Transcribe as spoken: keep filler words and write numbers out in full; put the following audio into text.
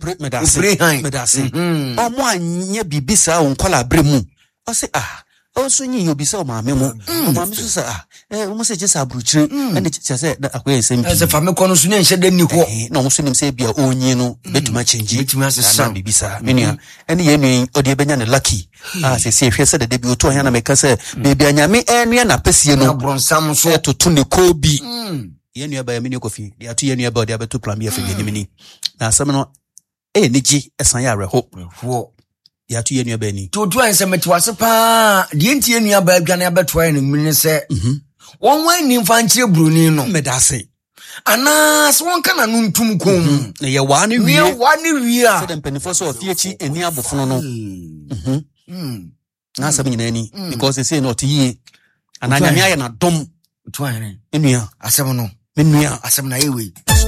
medase medase omo anye bibisa onkola bremu o say ah o so nyi obisa o maame mo o maame so say ah eh o mo say jesa abruchire ene che say akoye sempi ese fa me kono so ne nhye dani ho na o so nim say bia onyi no betuma change betuma sesa bibisa menua ene ye nu o de benya ne lucky ah say say hwese de bi oto hia na meka say bebi anyame enua na pesie no bronsam so to ne kobi ye nua ba ya meni kofi de ato ye nua ba de abeto plan bi afege ni meni na asem no eh niji esan ya reho ho ya to ye nua ba ni to to an se metwase pa de enti ye nua ba adwane abeto ye ni meni se mhm won wan ni mfa nchire bruni no medase ana so won kana no ntum kom na ye wa ne wie ye wa ne wie a se dem penifo so ofiechi eni abofono no mhm mhm na asem nyina ni because they say not ye ananya me aye na dom to an enua asem no menua asem na yewe